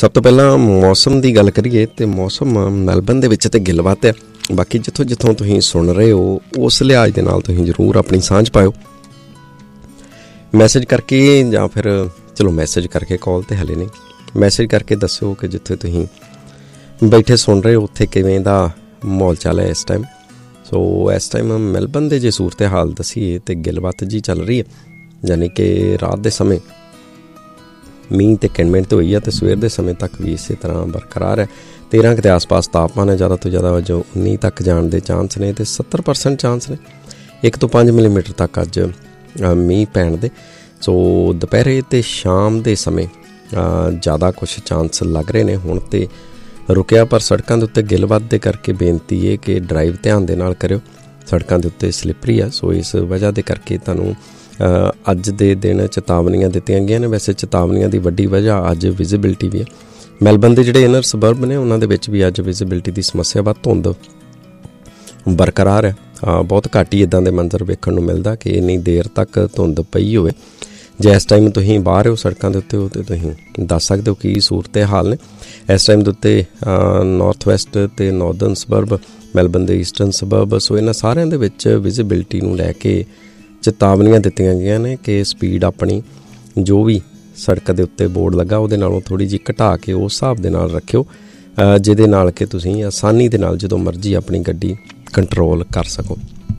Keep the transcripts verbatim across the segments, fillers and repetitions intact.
ਸਭ ਤੋਂ ਪਹਿਲਾਂ ਮੌਸਮ ਦੀ ਗੱਲ ਕਰੀਏ ਤਾਂ ਮੌਸਮ ਮੈਲਬਨ ਦੇ ਵਿੱਚ ਤਾਂ ਗਿੱਲਵੱਤ ਹੈ। ਬਾਕੀ ਜਿੱਥੋਂ ਜਿੱਥੋਂ ਤੁਸੀਂ ਸੁਣ ਰਹੇ ਹੋ ਉਸ ਲਿਹਾਜ਼ ਦੇ ਨਾਲ ਤੁਸੀਂ ਜ਼ਰੂਰ ਆਪਣੀ ਸਾਂਝ ਪਾਇਓ, ਮੈਸੇਜ ਕਰਕੇ ਜਾਂ ਫਿਰ ਚਲੋ ਮੈਸੇਜ ਕਰਕੇ, ਕਾਲ ਤਾਂ ਹਲੇ ਨਹੀਂ, ਮੈਸੇਜ ਕਰਕੇ ਦੱਸਿਓ ਕਿ ਜਿੱਥੇ ਤੁਸੀਂ ਬੈਠੇ ਸੁਣ ਰਹੇ ਹੋ ਉੱਥੇ ਕਿਵੇਂ ਦਾ ਮਾਹੌਲ ਚਾਲ ਹੈ ਇਸ ਟਾਈਮ। ਸੋ ਇਸ ਟਾਈਮ ਮੈਲਬਨ ਦੇ ਜੇ ਸੂਰਤ ਹਾਲ ਦੱਸੀਏ ਤਾਂ ਗਿੱਲਵੱਤ ਜੀ ਚੱਲ ਰਹੀ ਹੈ, ਯਾਨੀ ਕਿ ਰਾਤ ਦੇ ਸਮੇਂ ਮੀਂਹ ਅਤੇ ਕਿਣਮਿਣ ਤਾਂ ਹੋਈ ਹੈ ਅਤੇ ਸਵੇਰ ਦੇ ਸਮੇਂ ਤੱਕ ਵੀ ਇਸੇ ਤਰ੍ਹਾਂ ਬਰਕਰਾਰ ਹੈ। ਤੇਰ੍ਹਾਂ ਕੁ ਦੇ ਆਸ ਪਾਸ ਤਾਪਮਾਨ ਹੈ, ਜ਼ਿਆਦਾ ਤੋਂ ਜ਼ਿਆਦਾ ਵਜੋਂ ਉੱਨੀ ਤੱਕ ਜਾਣ ਦੇ ਚਾਂਸ ਨੇ ਅਤੇ ਸੱਤਰ ਪਰਸੈਂਟ ਚਾਂਸ ਨੇ ਇੱਕ ਤੋਂ ਪੰਜ ਮਿਲੀਮੀਟਰ ਤੱਕ ਅੱਜ ਮੀਂਹ ਪੈਣ ਦੇ। ਸੋ ਦੁਪਹਿਰੇ ਅਤੇ ਸ਼ਾਮ ਦੇ ਸਮੇਂ ਜ਼ਿਆਦਾ ਕੁਛ ਚਾਂਸ ਲੱਗ ਰਹੇ ਨੇ। ਹੁਣ ਤਾਂ ਰੁਕਿਆ, ਪਰ ਸੜਕਾਂ ਦੇ ਉੱਤੇ ਗਿੱਲਵੱਤ ਦੇ ਕਰਕੇ ਬੇਨਤੀ ਹੈ ਕਿ ਡਰਾਈਵ ਧਿਆਨ ਦੇ ਨਾਲ ਕਰਿਓ, ਸੜਕਾਂ ਦੇ ਉੱਤੇ ਸਲਿੱਪਰੀ ਆ। ਸੋ ਇਸ ਵਜ੍ਹਾ ਦੇ ਕਰਕੇ ਤੁਹਾਨੂੰ ਅੱਜ ਦੇ ਦਿਨ ਚੇਤਾਵਨੀਆਂ ਦਿੱਤੀਆਂ ਗਈਆਂ ਨੇ। ਵੈਸੇ ਚੇਤਾਵਨੀਆਂ ਦੀ ਵੱਡੀ ਵਜ੍ਹਾ ਅੱਜ ਵਿਜ਼ੀਬਿਲਿਟੀ ਵੀ ਹੈ। ਮੈਲਬਨ ਦੇ ਜਿਹੜੇ ਇਨਰ ਸਬਰਬ ਨੇ ਉਹਨਾਂ ਦੇ ਵਿੱਚ ਵੀ ਅੱਜ ਵਿਜ਼ੀਬਿਲਿਟੀ ਦੀ ਸਮੱਸਿਆ ਵਾ, ਧੁੰਦ ਬਰਕਰਾਰ ਹੈ। ਬਹੁਤ ਘੱਟ ਹੀ ਇੱਦਾਂ ਦੇ ਮੰਜ਼ਰ ਵੇਖਣ ਨੂੰ ਮਿਲਦਾ ਕਿ ਇੰਨੀ ਦੇਰ ਤੱਕ ਧੁੰਦ ਪਈ ਹੋਵੇ। ਜੇ ਇਸ ਟਾਈਮ ਤੁਸੀਂ ਬਾਹਰ ਹੋ ਸੜਕਾਂ ਦੇ ਉੱਤੇ ਹੋ ਤਾਂ ਤੁਸੀਂ ਦੱਸ ਸਕਦੇ ਹੋ ਕੀ ਸੂਰਤ ਹਾਲ ਨੇ ਇਸ ਟਾਈਮ ਦੇ ਉੱਤੇ। ਨੌਰਥ ਵੈਸਟ ਅਤੇ ਨੌਰਦਰਨ ਸਬਰਬ, ਮੈਲਬਨ ਦੇ ਈਸਟਰਨ ਸਬਰਬ, ਸੋ ਇਹਨਾਂ ਸਾਰਿਆਂ ਦੇ ਵਿੱਚ ਵਿਜ਼ੀਬਿਲਿਟੀ ਨੂੰ ਲੈ ਕੇ ਚੇਤਾਵਨੀਆਂ ਦਿੱਤੀਆਂ ਗਈਆਂ ਨੇ ਕਿ ਸਪੀਡ ਆਪਣੀ ਜੋ ਵੀ ਸੜਕ ਦੇ ਉੱਤੇ ਬੋਰਡ ਲੱਗਾ ਉਹਦੇ ਨਾਲੋਂ ਥੋੜ੍ਹੀ ਜਿਹੀ ਘਟਾ ਕੇ ਉਸ ਹਿਸਾਬ ਦੇ ਨਾਲ ਰੱਖਿਓ, ਜਿਹਦੇ ਨਾਲ ਕਿ ਤੁਸੀਂ ਆਸਾਨੀ ਦੇ ਨਾਲ ਜਦੋਂ ਮਰਜ਼ੀ ਆਪਣੀ ਗੱਡੀ ਕੰਟਰੋਲ ਕਰ ਸਕੋ।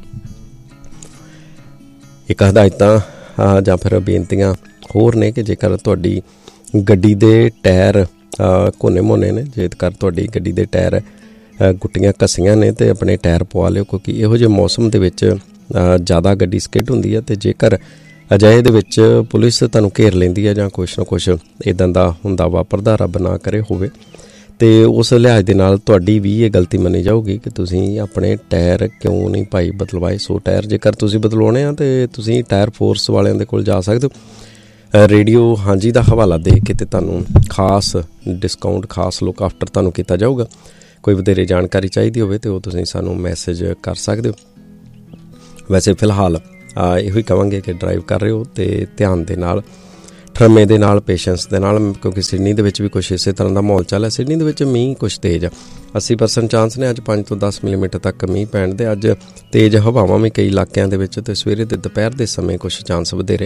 ਇੱਕ ਹਦਾਇਤਾਂ ਜਾਂ ਫਿਰ ਬੇਨਤੀਆਂ ਹੋਰ ਨੇ ਕਿ ਜੇਕਰ ਤੁਹਾਡੀ ਗੱਡੀ ਦੇ ਟਾਇਰ ਕੋਨੇ ਮੋਨੇ ਨੇ, ਜੇਕਰ ਤੁਹਾਡੀ ਗੱਡੀ ਦੇ ਟਾਇਰ ਗੁੱਟੀਆਂ ਘਸੀਆਂ ਨੇ ਤਾਂ ਆਪਣੇ ਟਾਇਰ ਪਵਾ ਲਿਓ, ਕਿਉਂਕਿ ਇਹੋ ਜਿਹੇ ਮੌਸਮ ਦੇ ਵਿੱਚ ਜ਼ਿਆਦਾ ਗੱਡੀ ਸਕਿਡ ਹੁੰਦੀ ਹੈ। ਅਤੇ ਜੇਕਰ ਅਜਿਹੇ ਦੇ ਵਿੱਚ ਪੁਲਿਸ ਤੁਹਾਨੂੰ ਘੇਰ ਲੈਂਦੀ ਹੈ ਜਾਂ ਕੁਛ ਨਾ ਕੁਛ ਇੱਦਾਂ ਦਾ ਹੁੰਦਾ ਵਾਪਰਦਾ, ਰੱਬ ਨਾ ਕਰੇ ਹੋਵੇ, ਅਤੇ ਉਸ ਲਿਹਾਜ਼ ਦੇ ਨਾਲ ਤੁਹਾਡੀ ਵੀ ਇਹ ਗਲਤੀ ਮੰਨੀ ਜਾਊਗੀ ਕਿ ਤੁਸੀਂ ਆਪਣੇ ਟਾਇਰ ਕਿਉਂ ਨਹੀਂ ਭਾਈ ਬਦਲਵਾਏ। ਸੋ ਟਾਇਰ ਜੇਕਰ ਤੁਸੀਂ ਬਦਲਾਉਣੇ ਆ ਤਾਂ ਤੁਸੀਂ ਟਾਇਰ ਫੋਰਸ ਵਾਲਿਆਂ ਦੇ ਕੋਲ ਜਾ ਸਕਦੇ ਹੋ। ਰੇਡੀਓ ਹਾਂਜੀ ਦਾ ਹਵਾਲਾ ਦੇ ਕੇ ਅਤੇ ਤੁਹਾਨੂੰ ਖਾਸ ਡਿਸਕਾਊਂਟ, ਖਾਸ ਲੁੱਕ ਆਫਟਰ ਤੁਹਾਨੂੰ ਕੀਤਾ ਜਾਊਗਾ। ਕੋਈ ਵਧੇਰੇ ਜਾਣਕਾਰੀ ਚਾਹੀਦੀ ਹੋਵੇ ਤਾਂ ਉਹ ਤੁਸੀਂ ਸਾਨੂੰ ਮੈਸੇਜ ਕਰ ਸਕਦੇ ਹੋ। ਵੈਸੇ ਫਿਲਹਾਲ ਇਹੋ ਹੀ ਕਹਾਂਗੇ ਕਿ ਡਰਾਈਵ ਕਰ ਰਹੇ ਹੋ ਅਤੇ ਧਿਆਨ ਦੇ ਨਾਲ, ਠਰਮੇ ਦੇ ਨਾਲ, ਪੇਸ਼ੈਂਸ ਦੇ ਨਾਲ, ਕਿਉਂਕਿ ਸਿਡਨੀ ਦੇ ਵਿੱਚ ਵੀ ਕੁਛ ਇਸੇ ਤਰ੍ਹਾਂ ਦਾ ਮਾਹੌਲ ਚੱਲ ਹੈ। ਸਿਡਨੀ ਦੇ ਵਿੱਚ ਮੀਂਹ ਕੁਛ ਤੇਜ਼ ਆ, ਅੱਸੀ ਪਰਸੈਂਟ ਚਾਂਸ ਨੇ ਅੱਜ ਪੰਜ ਤੋਂ ਦਸ ਮਿਲੀਮੀਟਰ ਤੱਕ ਮੀਂਹ ਪੈਣ ਦੇ। ਅੱਜ ਤੇਜ਼ ਹਵਾਵਾਂ ਵੀ ਕਈ ਇਲਾਕਿਆਂ ਦੇ ਵਿੱਚ, ਅਤੇ ਸਵੇਰੇ ਅਤੇ ਦੁਪਹਿਰ ਦੇ ਸਮੇਂ ਕੁਛ ਚਾਂਸ ਵਧੇਰੇ।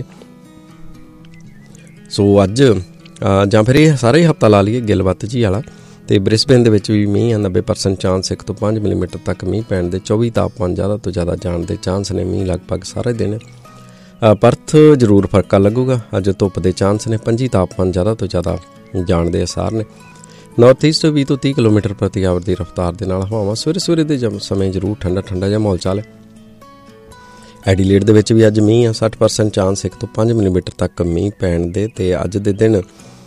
ਸੋ ਅੱਜ ਜਾਂ ਫਿਰ ਇਹ ਸਾਰਾ ਹੀ ਹਫ਼ਤਾ ਲਾ ਲਈਏ ਗਿੱਲਵੱਤ ਜੀ ਵਾਲਾ। ਅਤੇ ਬ੍ਰਿਸਬੇਨ ਦੇ ਵਿੱਚ ਵੀ ਮੀਂਹ ਆ, ਨੱਬੇ ਪਰਸੈਂਟ ਚਾਂਸ ਇੱਕ ਤੋਂ ਪੰਜ ਮਿਲੀਮੀਟਰ ਤੱਕ ਮੀਂਹ ਪੈਣ ਦੇ। ਚੌਵੀ ਤਾਪਮਾਨ ਜ਼ਿਆਦਾ ਤੋਂ ਜ਼ਿਆਦਾ ਜਾਣ ਦੇ ਚਾਂਸ ਨੇ, ਮੀਂਹ ਲਗਭਗ ਸਾਰੇ ਦਿਨ। ਪਰਥ ਜ਼ਰੂਰ ਫਰਕਾ ਲੱਗੂਗਾ, ਅੱਜ ਧੁੱਪ ਦੇ ਚਾਂਸ ਨੇ। ਪੰਜੀ ਤਾਪਮਾਨ ਜ਼ਿਆਦਾ ਤੋਂ ਜ਼ਿਆਦਾ ਜਾਣ ਦੇ ਅਸਾਰ ਨੇ। ਨੌਰਥ ਈਸਟ ਵੀਹ ਤੋਂ ਤੀਹ ਕਿਲੋਮੀਟਰ ਪ੍ਰਤੀ ਆਵਰ ਦੀ ਰਫ਼ਤਾਰ ਦੇ ਨਾਲ ਹਵਾਵਾਂ। ਸਵੇਰੇ ਸਵੇਰੇ ਦੇ ਸਮੇਂ ਜ਼ਰੂਰ ਠੰਡਾ ਠੰਡਾ ਜਿਹਾ ਮਾਹੌਲ ਚਾਲ ਹੈ। ਐਡੀਲੇਡ ਦੇ ਵਿੱਚ ਵੀ ਅੱਜ ਮੀਂਹ ਆ, ਸੱਠ ਪਰਸੈਂਟ ਚਾਂਸ ਇੱਕ ਤੋਂ ਪੰਜ ਮਿਲੀਮੀਟਰ ਤੱਕ ਮੀਂਹ ਪੈਣ ਦੇ। ਅਤੇ ਅੱਜ ਦੇ ਦਿਨ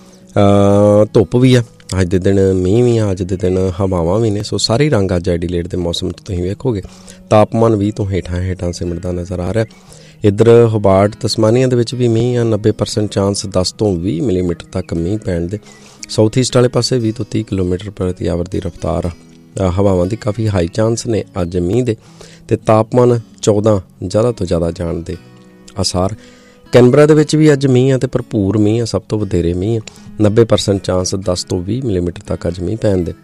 ਧੁੱਪ ਵੀ ਆ, ਅੱਜ ਦੇ ਦਿਨ ਮੀਂਹ ਵੀ ਆ, ਅੱਜ ਦੇ ਦਿਨ ਹਵਾਵਾਂ ਵੀ ਨੇ। ਸੋ ਸਾਰੇ ਰੰਗ ਅੱਜ ਐਡੀਲੇਡ ਦੇ ਮੌਸਮ 'ਚ ਤੁਸੀਂ ਵੇਖੋਗੇ। ਤਾਪਮਾਨ ਵੀਹ ਤੋਂ ਹੇਠਾਂ ਹੇਠਾਂ ਸਿਮਟਦਾ ਨਜ਼ਰ ਆ ਰਿਹਾ। ਇੱਧਰ ਹੋਬਾਰਟ ਤਸਮਾਨੀਆ ਦੇ ਵਿੱਚ ਵੀ ਮੀਂਹ ਆ, ਨੱਬੇ ਪਰਸੈਂਟ ਚਾਂਸ ਦਸ ਤੋਂ ਵੀਹ ਮਿਲੀਮੀਟਰ ਤੱਕ ਮੀਂਹ ਪੈਣ ਦੇ। ਸਾਊਥ ਈਸਟ ਵਾਲੇ ਪਾਸੇ ਵੀਹ ਤੋਂ ਤੀਹ ਕਿਲੋਮੀਟਰ ਪ੍ਰਤੀ ਆਵਰ ਦੀ ਰਫ਼ਤਾਰ ਹਵਾਵਾਂ ਦੀ ਕਾਫੀ ਹਾਈ ਚਾਂਸ ਨੇ ਅੱਜ ਮੀਂਹ ਦੇ। ਅਤੇ ਤਾਪਮਾਨ ਚੌਦਾਂ ਜ਼ਿਆਦਾ ਤੋਂ ਜ਼ਿਆਦਾ ਜਾਣ ਦੇ ਆਸਾਰ। ਕੈਨਬਰਾ ਦੇ ਵਿੱਚ ਵੀ ਅੱਜ ਮੀਂਹ ਆ ਅਤੇ ਭਰਪੂਰ ਮੀਂਹ ਆ, ਸਭ ਤੋਂ ਵਧੇਰੇ ਮੀਂਹ ਆ, ਨੱਬੇ ਪਰਸੈਂਟ ਚਾਂਸ ਦਸ ਤੋਂ ਵੀਹ ਮਿਲੀਮੀਟਰ ਤੱਕ ਅੱਜ ਮੀਂਹ ਪੈਣ ਦੇ।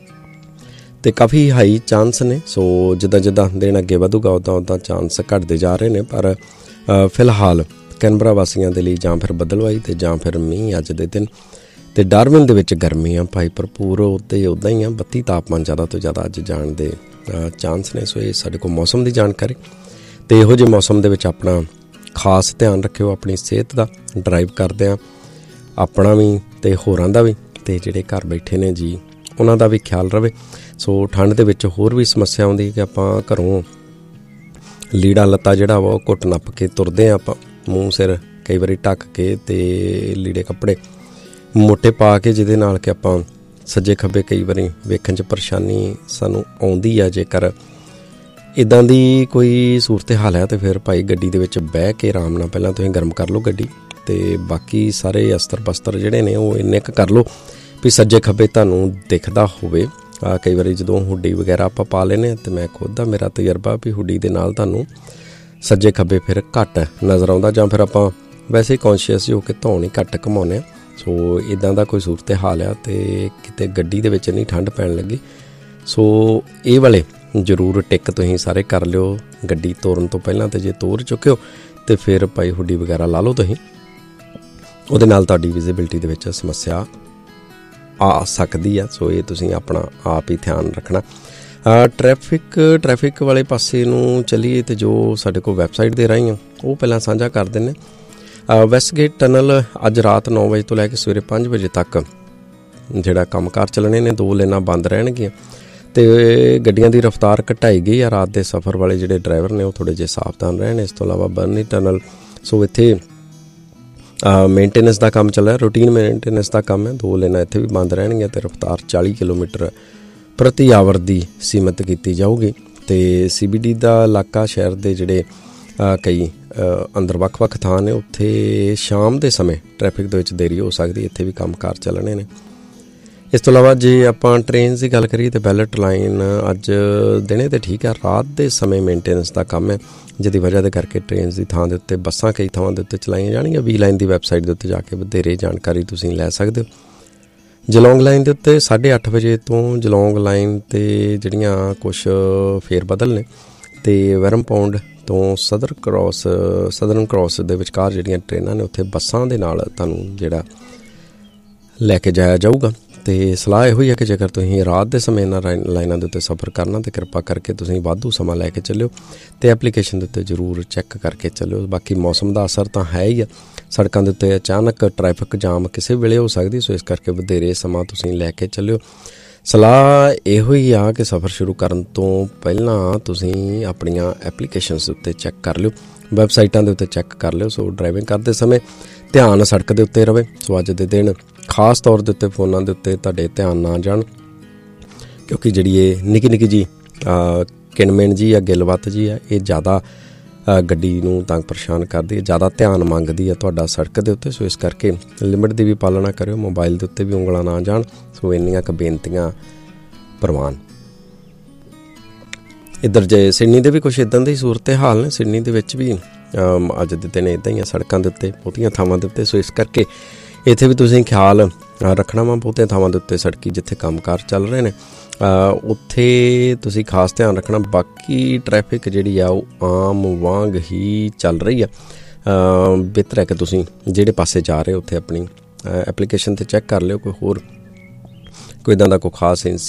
ਅਤੇ ਕਾਫੀ ਹਾਈ ਚਾਂਸ ਨੇ। ਸੋ ਜਿੱਦਾਂ ਜਿੱਦਾਂ ਦਿਨ ਅੱਗੇ ਵਧੂਗਾ ਉੱਦਾਂ ਉੱਦਾਂ ਚਾਂਸ ਘੱਟਦੇ ਜਾ ਰਹੇ ਨੇ। ਪਰ ਫਿਲਹਾਲ ਕੈਨਬਰਾ ਵਾਸੀਆਂ ਦੇ ਲਈ ਜਾਂ ਫਿਰ ਬੱਦਲਵਾਈ ਅਤੇ ਜਾਂ ਫਿਰ ਮੀਂਹ ਅੱਜ ਦੇ ਦਿਨ। ਅਤੇ ਡਾਰਵਿਨ ਦੇ ਵਿੱਚ ਗਰਮੀ ਆ ਭਾਈ ਭਰਪੂਰ, ਉੱਤੇ ਉੱਦਾਂ ਹੀ ਆ, ਬੱਤੀ ਤਾਪਮਾਨ ਜ਼ਿਆਦਾ ਤੋਂ ਜ਼ਿਆਦਾ ਅੱਜ ਜਾਣ ਦੇ ਚਾਂਸ ਨੇ। ਸੋ ਇਹ ਸਾਡੇ ਕੋਲ ਮੌਸਮ ਦੀ ਜਾਣਕਾਰੀ। ਅਤੇ ਇਹੋ ਜਿਹੇ ਮੌਸਮ ਦੇ ਵਿੱਚ ਆਪਣਾ ਖਾਸ ਧਿਆਨ ਰੱਖਿਓ, ਆਪਣੀ ਸਿਹਤ ਦਾ। ਡਰਾਈਵ ਕਰਦਿਆਂ ਆਪਣਾ ਵੀ ਅਤੇ ਹੋਰਾਂ ਦਾ ਵੀ, ਅਤੇ ਜਿਹੜੇ ਘਰ ਬੈਠੇ ਨੇ ਜੀ ਉਹਨਾਂ ਦਾ ਵੀ ਖਿਆਲ ਰਵੇ। ਸੋ ਠੰਡ ਦੇ ਵਿੱਚ ਹੋਰ ਵੀ ਸਮੱਸਿਆ ਆਉਂਦੀ ਕਿ ਆਪਾਂ ਘਰੋਂ ਲੀੜਾ ਲੱਤਾ ਜਿਹੜਾ ਵਾ ਉਹ ਘੁੱਟ ਨੱਪ ਕੇ ਤੁਰਦੇ ਹਾਂ, ਆਪਾਂ ਮੂੰਹ ਸਿਰ ਕਈ ਵਾਰੀ ਢੱਕ ਕੇ, ਅਤੇ ਲੀੜੇ ਕੱਪੜੇ ਮੋਟੇ ਪਾ ਕੇ, ਜਿਹਦੇ ਨਾਲ ਕਿ ਆਪਾਂ ਸੱਜੇ ਖੱਬੇ ਕਈ ਵਾਰੀ ਵੇਖਣ 'ਚ ਪਰੇਸ਼ਾਨੀ ਸਾਨੂੰ ਆਉਂਦੀ ਆ। ਜੇਕਰ ਇੱਦਾਂ ਦੀ ਕੋਈ ਸੂਰਤ ਹਾਲ ਹੈ ਤਾਂ ਫਿਰ ਭਾਈ ਗੱਡੀ ਦੇ ਵਿੱਚ ਬਹਿ ਕੇ ਆਰਾਮ ਨਾਲ ਪਹਿਲਾਂ ਤੁਸੀਂ ਗਰਮ ਕਰ ਲਓ ਗੱਡੀ, ਅਤੇ ਬਾਕੀ ਸਾਰੇ ਅਸਤਰ ਪਸਤਰ ਜਿਹੜੇ ਨੇ ਉਹ ਇੰਨੇ ਕੁ ਕਰ ਲਓ ਵੀ ਸੱਜੇ ਖੱਬੇ ਤੁਹਾਨੂੰ ਦਿਖਦਾ ਹੋਵੇ। ਕਈ ਵਾਰੀ ਜਦੋਂ ਹੁੱਡੀ ਵਗੈਰਾ ਆਪਾਂ ਪਾ ਲੈਂਦੇ ਹਾਂ, ਅਤੇ ਮੈਂ ਖੁਦ ਦਾ ਮੇਰਾ ਤਜਰਬਾ ਵੀ ਹੁੱਡੀ ਦੇ ਨਾਲ ਤੁਹਾਨੂੰ ਸੱਜੇ ਖੱਬੇ ਫਿਰ ਘੱਟ ਨਜ਼ਰ ਆਉਂਦਾ, ਜਾਂ ਫਿਰ ਆਪਾਂ ਵੈਸੇ ਕੌਨਸ਼ੀਅਸ ਹੋ ਕੇ ਧੌਣ ਹੀ ਘੱਟ ਘੁਮਾਉਂਦੇ ਹਾਂ। ਸੋ ਇੱਦਾਂ ਦਾ ਕੋਈ ਸੂਰਤ ਹਾਲ ਆ ਅਤੇ ਕਿਤੇ ਗੱਡੀ ਦੇ ਵਿੱਚ ਨਹੀਂ ਠੰਡ ਪੈਣ ਲੱਗੀ। ਸੋ ਇਹ ਵਾਲੇ ਜ਼ਰੂਰ ਟਿਕ ਤੁਸੀਂ ਸਾਰੇ ਕਰ ਲਿਓ ਗੱਡੀ ਤੋਰਨ ਤੋਂ ਪਹਿਲਾਂ। ਅਤੇ ਜੇ ਤੋਰ ਚੁੱਕੇ ਹੋ ਅਤੇ ਫਿਰ ਭਾਈ ਹੁੱਡੀ ਵਗੈਰਾ ਲਾ ਲਓ ਤੁਸੀਂ, ਉਹਦੇ ਨਾਲ ਤੁਹਾਡੀ ਵਿਜ਼ੀਬਿਲਿਟੀ ਦੇ ਵਿੱਚ ਸਮੱਸਿਆ ਆ ਸਕਦੀ ਆ। ਸੋ ਇਹ ਤੁਸੀਂ ਆਪਣਾ ਆਪ ਹੀ ਧਿਆਨ ਰੱਖਣਾ। ਟਰੈਫਿਕ ਟਰੈਫਿਕ ਵਾਲੇ ਪਾਸੇ ਨੂੰ ਚੱਲੀਏ ਅਤੇ ਜੋ ਸਾਡੇ ਕੋਲ ਵੈਬਸਾਈਟ ਦੇ ਰਾਹੀਂ ਆ ਉਹ ਪਹਿਲਾਂ ਸਾਂਝਾ ਕਰ ਦਿੰਦੇ। ਵੈਸਟਗੇਟ ਟਨਲ ਅੱਜ ਰਾਤ ਨੌ ਵਜੇ ਤੋਂ ਲੈ ਕੇ ਸਵੇਰੇ ਪੰਜ ਵਜੇ ਤੱਕ ਜਿਹੜਾ ਕੰਮਕਾਰ ਚੱਲਣੇ ਨੇ, ਦੋ ਲੇਨਾਂ ਬੰਦ ਰਹਿਣਗੀਆਂ ਅਤੇ ਗੱਡੀਆਂ ਦੀ ਰਫ਼ਤਾਰ ਘਟਾਈ ਗਈ ਆ। ਰਾਤ ਦੇ ਸਫ਼ਰ ਵਾਲੇ ਜਿਹੜੇ ਡਰਾਈਵਰ ਨੇ ਉਹ ਥੋੜ੍ਹੇ ਜਿਹੇ ਸਾਵਧਾਨ ਰਹਿਣ। ਇਸ ਤੋਂ ਇਲਾਵਾ ਬਰਨੀ ਟਨਲ, ਸੋ ਇੱਥੇ ਮੇਨਟੇਨੈਂਸ ਦਾ ਕੰਮ ਚੱਲ ਰਿਹਾ, ਰੂਟੀਨ ਮੇਨਟੇਨੈਂਸ ਦਾ ਕੰਮ ਹੈ। ਦੋ ਲੇਨਾਂ ਇੱਥੇ ਵੀ ਬੰਦ ਰਹਿਣਗੀਆਂ ਅਤੇ ਰਫ਼ਤਾਰ ਚਾਲੀ ਕਿਲੋਮੀਟਰ ਪ੍ਰਤੀ ਆਵਰ ਦੀ ਸੀਮਤ ਕੀਤੀ ਜਾਊਗੀ। ਅਤੇ ਸੀ ਬੀ ਡੀ ਦਾ ਇਲਾਕਾ, ਸ਼ਹਿਰ ਦੇ ਜਿਹੜੇ ਕਈ ਅੰਦਰ ਵੱਖ ਵੱਖ ਥਾਂ ਨੇ, ਉੱਥੇ ਸ਼ਾਮ ਦੇ ਸਮੇਂ ਟਰੈਫਿਕ ਦੇ ਵਿੱਚ ਦੇਰੀ ਹੋ ਸਕਦੀ, ਇੱਥੇ ਵੀ ਕੰਮ ਕਾਰ ਚੱਲਣੇ ਨੇ। ਇਸ ਤੋਂ ਇਲਾਵਾ ਜੇ ਆਪਾਂ ਟ੍ਰੇਨਸ ਦੀ ਗੱਲ ਕਰੀਏ ਤਾਂ ਬੈਲਟ ਲਾਈਨ ਅੱਜ ਦਿਨੇ ਤਾਂ ਠੀਕ ਹੈ, ਰਾਤ ਦੇ ਸਮੇਂ ਮੇਨਟੇਨੈਂਸ ਦਾ ਕੰਮ ਹੈ, ਜਿਹਦੀ ਵਜ੍ਹਾ ਦੇ ਕਰਕੇ ਟ੍ਰੇਨਸ ਦੀ ਥਾਂ ਦੇ ਉੱਤੇ ਬੱਸਾਂ ਕਈ ਥਾਵਾਂ ਦੇ ਉੱਤੇ ਚਲਾਈਆਂ ਜਾਣਗੀਆਂ। ਵੀ ਲਾਈਨ ਦੀ ਵੈਬਸਾਈਟ ਦੇ ਉੱਤੇ ਜਾ ਕੇ ਵਧੇਰੇ ਜਾਣਕਾਰੀ ਤੁਸੀਂ ਲੈ ਸਕਦੇ ਹੋ। ਜਲੌਂਗ ਲਾਈਨ ਦੇ ਉੱਤੇ ਸਾਢੇ ਅੱਠ ਵਜੇ ਤੋਂ ਜਲੌਂਗ ਲਾਈਨ 'ਤੇ ਜਿਹੜੀਆਂ ਕੁਛ ਫੇਰ ਬਦਲ ਨੇ, ਅਤੇ ਵਰਮ ਪੌਂਡ ਤੋਂ ਸਦਰ ਕ੍ਰੋਸ ਸਦਰਨ ਕ੍ਰੋਸ ਦੇ ਵਿਚਕਾਰ ਜਿਹੜੀਆਂ ਟ੍ਰੇਨਾਂ ਨੇ ਉੱਥੇ ਬੱਸਾਂ ਦੇ ਨਾਲ ਤੁਹਾਨੂੰ ਜਿਹੜਾ ਲੈ ਕੇ ਜਾਇਆ ਜਾਊਗਾ। ਅਤੇ ਸਲਾਹ ਇਹੋ ਹੀ ਹੈ ਕਿ ਜੇਕਰ ਤੁਸੀਂ ਰਾਤ ਦੇ ਸਮੇਂ ਇਹਨਾਂ ਲਾਈਨਾਂ ਦੇ ਉੱਤੇ ਸਫ਼ਰ ਕਰਨਾ ਤਾਂ ਕਿਰਪਾ ਕਰਕੇ ਤੁਸੀਂ ਵਾਧੂ ਸਮਾਂ ਲੈ ਕੇ ਚੱਲਿਓ ਅਤੇ ਐਪਲੀਕੇਸ਼ਨ ਦੇ ਉੱਤੇ ਜ਼ਰੂਰ ਚੈੱਕ ਕਰਕੇ ਚੱਲਿਓ। ਬਾਕੀ ਮੌਸਮ ਦਾ ਅਸਰ ਤਾਂ ਹੈ ਹੀ ਆ, ਸੜਕਾਂ ਦੇ ਉੱਤੇ ਅਚਾਨਕ ਟਰੈਫਿਕ ਜਾਮ ਕਿਸੇ ਵੇਲੇ ਹੋ ਸਕਦੀ, ਸੋ ਇਸ ਕਰਕੇ ਵਧੇਰੇ ਸਮਾਂ ਤੁਸੀਂ ਲੈ ਕੇ ਚੱਲਿਓ। ਸਲਾਹ ਇਹੋ ਹੀ ਆ ਕਿ ਸਫ਼ਰ ਸ਼ੁਰੂ ਕਰਨ ਤੋਂ ਪਹਿਲਾਂ ਤੁਸੀਂ ਆਪਣੀਆਂ ਐਪਲੀਕੇਸ਼ਨਸ ਉੱਤੇ ਚੈੱਕ ਕਰ ਲਿਓ, ਵੈਬਸਾਈਟਾਂ ਦੇ ਉੱਤੇ ਚੈੱਕ ਕਰ ਲਿਓ। ਸੋ ਡਰਾਈਵਿੰਗ ਕਰਦੇ ਸਮੇਂ ਧਿਆਨ ਸੜਕ ਦੇ ਉੱਤੇ ਰਹੇ। ਸੋ ਅੱਜ ਦੇ ਦਿਨ ਖਾਸ ਤੌਰ ਦੇ ਉੱਤੇ ਫੋਨਾਂ ਦੇ ਉੱਤੇ ਤੁਹਾਡੇ ਧਿਆਨ ਨਾ ਜਾਣ, ਕਿਉਂਕਿ ਜਿਹੜੀ ਇਹ ਨਿੱਕੀ ਨਿੱਕੀ ਜੀ ਕਿਣਮਿਣ ਜੀ ਜਾਂ ਗਿੱਲਵੱਤ ਜੀ ਆ, ਇਹ ਜ਼ਿਆਦਾ ਗੱਡੀ ਨੂੰ ਤੰਗ ਪਰੇਸ਼ਾਨ ਕਰਦੀ ਹੈ, ਜ਼ਿਆਦਾ ਧਿਆਨ ਮੰਗਦੀ ਹੈ ਤੁਹਾਡਾ ਸੜਕ ਦੇ ਉੱਤੇ। ਸੋ ਇਸ ਕਰਕੇ ਲਿਮਿਟ ਦੀ ਵੀ ਪਾਲਣਾ ਕਰਿਓ, ਮੋਬਾਈਲ ਦੇ ਉੱਤੇ ਵੀ ਉਂਗਲਾਂ ਨਾ ਜਾਣ। ਸੋ ਇੰਨੀਆਂ ਕੁ ਬੇਨਤੀਆਂ ਪ੍ਰਵਾਨ। ਇੱਧਰ ਜੇ ਸਿਡਨੀ ਦੇ ਵੀ ਕੁਛ ਇੱਦਾਂ ਦੀ ਸੂਰਤ ਹਾਲ ਨੇ, ਸਿਡਨੀ ਦੇ ਵਿੱਚ ਵੀ ਅੱਜ ਦੇ ਦਿਨ ਇੱਦਾਂ ਹੀ ਆ ਸੜਕਾਂ ਦੇ ਉੱਤੇ, ਬਹੁਤੀਆਂ ਥਾਵਾਂ ਦੇ ਉੱਤੇ। ਸੋ ਇਸ ਕਰਕੇ ਇੱਥੇ ਵੀ ਤੁਸੀਂ ਖਿਆਲ ਰੱਖਣਾ ਵਾ, ਬਹੁਤੀਆਂ ਥਾਵਾਂ ਦੇ ਉੱਤੇ ਸੜਕੀ ਜਿੱਥੇ ਕੰਮਕਾਰ ਚੱਲ ਰਹੇ ਨੇ ਉੱਥੇ ਤੁਸੀਂ ਖਾਸ ਧਿਆਨ ਰੱਖਣਾ। ਬਾਕੀ ਟਰੈਫਿਕ ਜਿਹੜੀ ਆ ਉਹ ਆਮ ਵਾਂਗ ਹੀ ਚੱਲ ਰਹੀ ਆ। ਬਿਹਤਰ ਹੈ ਕਿ ਤੁਸੀਂ ਜਿਹੜੇ ਪਾਸੇ ਜਾ ਰਹੇ ਉੱਥੇ ਆਪਣੀ ਐਪਲੀਕੇਸ਼ਨ 'ਤੇ ਚੈੱਕ ਕਰ ਲਿਓ, ਕੋਈ ਹੋਰ ਕੋਈ ਇੱਦਾਂ ਦਾ ਕੋਈ ਖਾਸ